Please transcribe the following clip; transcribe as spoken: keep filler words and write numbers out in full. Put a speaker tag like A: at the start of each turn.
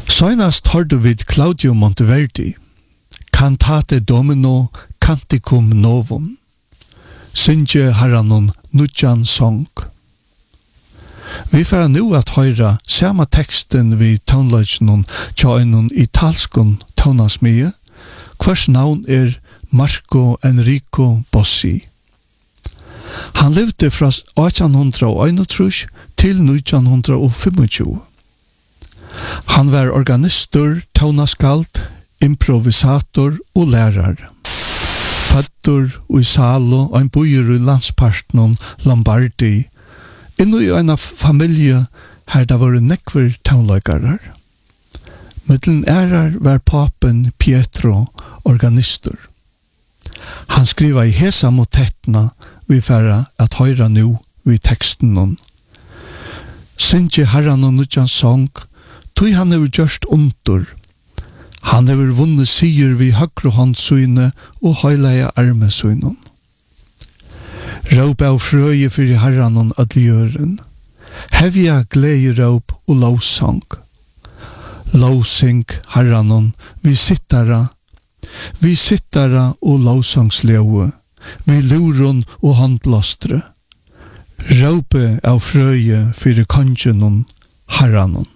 A: Senast hørte vi Claudio Monteverdi, Cantate Domino Canticum Novum, Synge Herranon Nudjan Song. Vi får nu at høyra sama teksten vi tonløgnen tja en italskon tonasmie, hvers navn er Marco Enrico Bossi. Han levde fra eighteen einogtrýss til nítjan fimmogtjúgu. Han var organistor, tonaskald, improvisator og lærar. Fødder og i Salo og en bøyer i landsparten Lombardi, innu i en familie her det var nekver tonløygarar. Mittlen ærar var papen Pietro organistor. Han skriva i hesa motettna vi færa at høyra nu vi teksten nun. Synge Herran og Nudjan Song, tui han hefur gjørst undur. Han hefur vunnet sigur vi høgru håndsyne og høyleia armesynun. Råp av frøye fyrir Herran og adljøren. Hevja glede råp og lovsang. Lovsing Herran og vi sittara. Vi sittara og lovsangsløve. Vi luron og handblåstre. Råpe av frøye fyrir kongenon Herran.